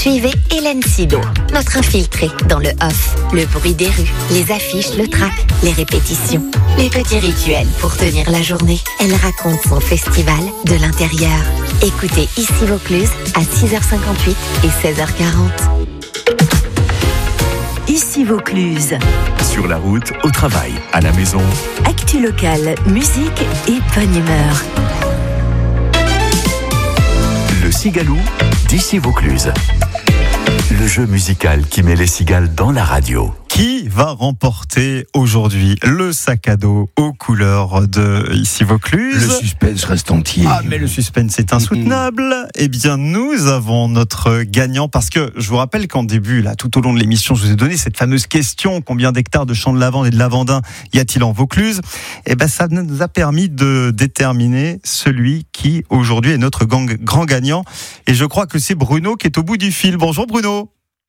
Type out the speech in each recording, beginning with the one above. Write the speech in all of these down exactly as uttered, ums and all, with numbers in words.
Suivez Hélène Sido, notre infiltrée dans le off. Le bruit des rues, les affiches, le track, les répétitions, les petits rituels pour tenir la journée. Elle raconte son festival de l'intérieur. Écoutez Ici Vaucluse à six heures cinquante-huit et seize heures quarante. Ici Vaucluse. Sur la route, au travail, à la maison. Actu locale, musique et bonne humeur. Le Cigalou d'Ici Vaucluse. Le jeu musical qui met les cigales dans la radio. Qui va remporter aujourd'hui le sac à dos aux couleurs de Ici Vaucluse? Le suspense reste entier. Ah, mais le suspense est insoutenable. Mmh. Eh bien, nous avons notre gagnant parce que je vous rappelle qu'en début, là, tout au long de l'émission, je vous ai donné cette fameuse question: combien d'hectares de champs de lavande et de lavandin y a-t-il en Vaucluse? Eh ben, ça nous a permis de déterminer celui qui aujourd'hui est notre gang, grand gagnant. Et je crois que c'est Bruno qui est au bout du fil. Bonjour Bruno.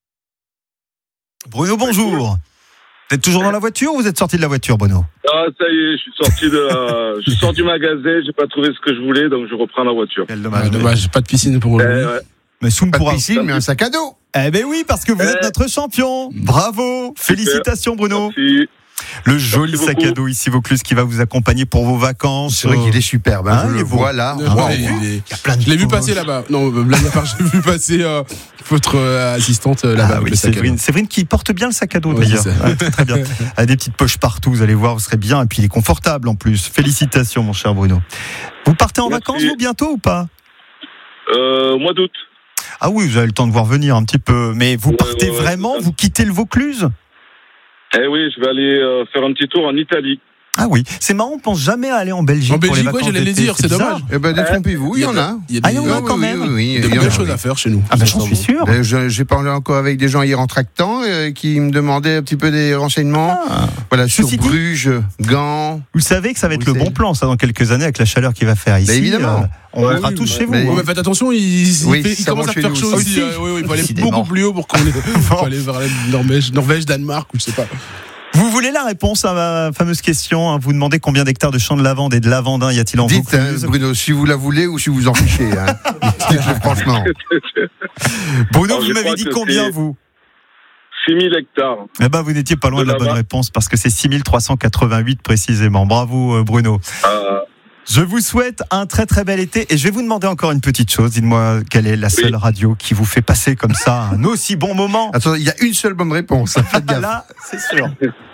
Bruno, bonjour. Vous êtes toujours dans la voiture ou vous êtes sorti de la voiture, Bruno? Ah, ça y est, je suis sorti de, euh, je suis sorti du magasin, j'ai pas trouvé ce que je voulais, donc je reprends la voiture. Quel dommage. Ah, dommage, pas de piscine pour Eh, lui. ouais. Mais Soum Pas de pourra. piscine, mais un sac à dos. Eh ben oui, parce que vous Eh. êtes notre champion. Bravo. Félicitations, Bruno. Merci. Le joli Merci sac beaucoup. à dos Ici Vaucluse qui va vous accompagner pour vos vacances. C'est vrai qu'il est superbe. Hein, Ah, je il le est beau. vois là. Ah, Wow. ouais, Il il est- y a plein de Je l'ai vu photos. passer là-bas. Non, blague à part, j'ai vu passer euh, votre euh, assistante euh, là-bas. Ah avec oui, le sac à dos. Séverine. Séverine qui porte bien le sac à dos Oui, d'ailleurs. c'est ça. Ouais, très, très bien. Ah, des petites poches partout, vous allez voir, vous serez bien. Et puis il est confortable en plus. Félicitations, mon cher Bruno. Vous partez en Merci. vacances, vous, bientôt ou pas? Euh, mois d'août. Ah oui, vous avez le temps de voir venir un petit peu. Mais vous Ouais, partez ouais, ouais, vraiment? c'est ça. Vous quittez le Vaucluse? Eh oui, je vais aller euh, faire un petit tour en Italie. Ah oui, c'est marrant, on pense jamais à aller en Belgique. En pour les Belgique, ouais, vacances j'allais les d'été. dire, c'est bizarre. dommage. Euh, Eh ben, détrompez-vous, il y en a. Ah, il y en a Oui, quand oui, même. oui, oui, Il y il a y des en belles a. choses à faire chez nous. Ah ben j'en suis sûr. Ben, je- J'ai parlé encore avec des gens hier en tractant euh, qui me demandaient un petit peu des renseignements. Ah. Voilà, sur Ceci dit- Bruges, Gand. Vous savez que ça va être Oui, le c'est- bon plan, ça, dans quelques années, avec la chaleur qu'il va faire ici. Ben, évidemment. euh, on Ouais, rentrera oui, tous bah, chez vous. mais- hein. Ouais, mais faites attention, il, il Oui, fait- il ça commence monte à chez faire nous chaud aussi. aussi. euh, oui, oui, il faut aller Décidément. beaucoup plus haut pour qu'on ait- faut aller vers la Norvège, Norvège, Danemark ou je sais pas. Vous voulez la réponse à ma fameuse question, hein? Vous demandez combien d'hectares de champs de lavande et de lavandin y a-t-il en Dites, hein, Vaucluse? Bruno, si vous la voulez ou si vous en fichez. Hein. Dites-le franchement. Bruno, Alors, vous je m'avez crois dit que combien, c'est- vous? six mille hectares. Eh ben, vous n'étiez pas loin de De la bonne lavande. réponse, parce que c'est six mille trois cent quatre-vingt-huit précisément. Bravo, euh, Bruno. Euh, Je vous souhaite un très très bel été et je vais vous demander encore une petite chose. Dites-moi quelle est la seule Oui. radio qui vous fait passer comme ça un aussi bon moment. Attends, il y a une seule bonne réponse. Faites gaffe. Là, c'est sûr.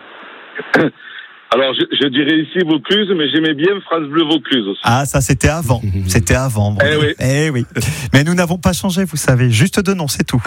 alors, je, je dirais ici Vaucluse, mais j'aimais bien France Bleu Vaucluse aussi. Ah, ça c'était avant. C'était avant. Bruno. Eh oui. Eh oui. Mais nous n'avons pas changé, vous savez. Juste deux noms, c'est tout.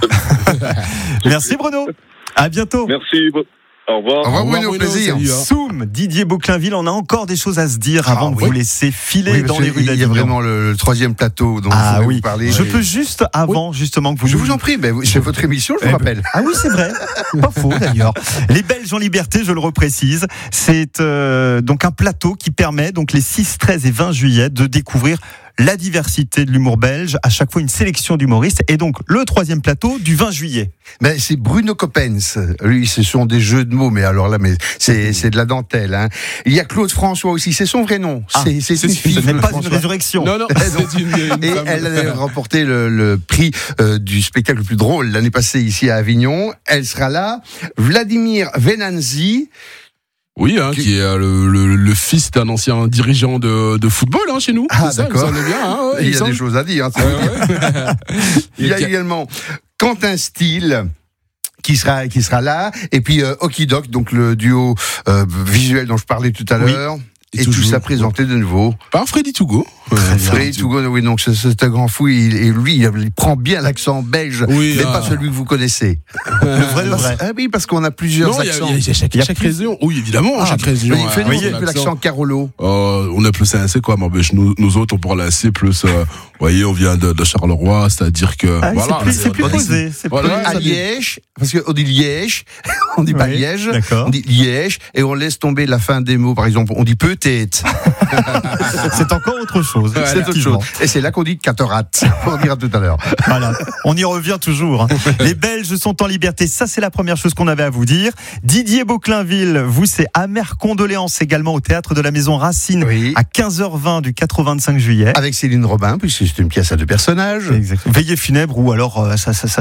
Merci Bruno. À bientôt. Merci. bo- Au revoir. Au revoir, Bruno, Bruno, plaisir. salut, hein. Soum, Didier Beauclainville, on a encore des choses à se dire Ah, avant de oui. vous laisser filer Oui, dans parce les que rues il y a d'Avignon. vraiment le, le troisième plateau dont Ah je voulais oui. vous parler. Je Oui. peux juste, avant justement que vous Je nous- vous en prie, ben, c'est votre émission, je vous Eh ben, rappelle. Ah oui, c'est vrai. Pas faux d'ailleurs. Les Belges en liberté, je le reprécise, c'est euh, donc un plateau qui permet donc les six, treize et vingt juillet de découvrir la diversité de l'humour belge, à chaque fois une sélection d'humoristes, et donc le troisième plateau du vingt juillet. Ben, c'est Bruno Coppens. Lui, ce sont des jeux de mots, mais alors là, mais c'est, c'est de la dentelle. Hein. Il y a Claude François aussi, c'est son vrai nom. Ah, c'est, c'est, Ce une fille. n'est Claude pas une François. résurrection. Non, non, Eh non. c'est une, une Et femme. Elle a remporté le, le prix euh, du spectacle le plus drôle l'année passée ici à Avignon. Elle sera là. Vladimir Venanzi. Oui, hein, qui est euh, le, le, le fils d'un ancien dirigeant de, de football hein, chez nous. Ah, C'est ça, d'accord. il semble bien. Hein, ouais, Il y a semble- des choses à dire. Hein, ça Ouais, veut dire. ouais. Il y a Et- également Quentin Steele qui sera qui sera là, et puis euh, Okidok, donc le duo euh, visuel dont je parlais tout à Oui. l'heure. Et Et, tout toujours. ça présenté de nouveau. Par Freddy Tougo. Freddy Tougo, oui, donc c'est, c'est un grand fou. Il, et lui, il, il prend bien l'accent belge, Oui, mais ah. pas celui que vous connaissez. Le vrai, le Parce- vrai. ah oui, parce qu'on a plusieurs Non, il y a, accents. il y a chaque, Il y a chaque plus- région. Oui, évidemment, Ah, chaque mais région. il fait a- nous a un peu l'accent Carolo. Euh, on a plus un C quoi, mais nous, nous autres on parle un C plus. Euh, vous voyez, on vient de, de Charleroi, c'est-à-dire que Ah oui, voilà. c'est plus, c'est plus on dit- posé. C'est Voilà. plus- À ça- Liège, parce qu'on dit Liège, on dit pas Oui, Liège, d'accord. on dit Liège, et on laisse tomber la fin des mots. Par exemple, on dit peut-être. C'est encore autre chose. C'est autre effectivement. chose. Et c'est là qu'on dit cataracte. On dira tout à l'heure. Voilà, on y revient toujours. hein. Les Belges sont en liberté, ça c'est la première chose qu'on avait à vous dire. Didier Beauclainville, vous c'est amères condoléances également au théâtre de la Maison Racine Oui. à quinze heures vingt du quatre au vingt-cinq juillet. Avec Céline Robin, puisque c'est une pièce à deux personnages. Exactement. Veillée funèbre ou alors euh, ça, ça, ça